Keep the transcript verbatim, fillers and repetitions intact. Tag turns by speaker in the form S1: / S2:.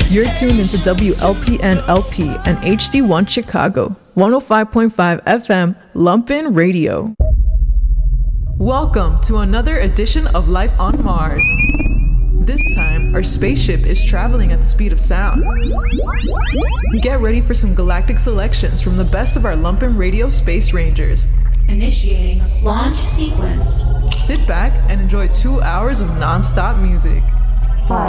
S1: You're tuned into W L P N L P and H D one Chicago, one oh five point five F M, Lumpin' Radio. Welcome to another edition of Life on Mars. This time, our spaceship is traveling at the speed of sound. Get ready for some galactic selections from the best of our Lumpin' Radio Space Rangers.
S2: Initiating launch sequence.
S1: Sit back and enjoy two hours of non-stop music.